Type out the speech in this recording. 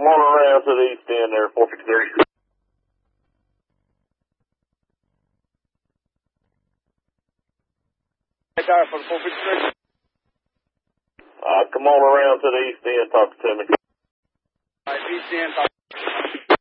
come on around to the east end there, 453. Hey, guy from 453. Come on around to the east end, talk to me. All right, east end.